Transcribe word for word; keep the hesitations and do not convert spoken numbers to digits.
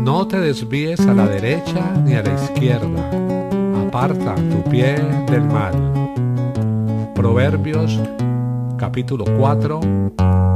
No te desvíes a la derecha ni a la izquierda, aparta tu pie del mal. Proverbios capítulo cuatro,